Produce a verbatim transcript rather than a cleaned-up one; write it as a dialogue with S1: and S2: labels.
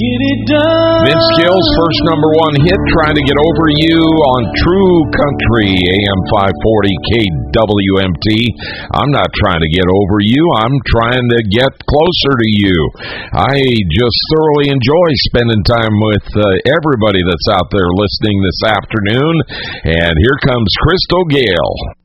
S1: get it done.
S2: Vince Gill's first number one hit, Trying to Get Over You on True Country, A M five forty K W M T. I'm not trying to get over you. I'm trying to get closer to you. I just thoroughly enjoy spending time with uh, everybody that's out there listening this afternoon. And here comes Crystal Gayle.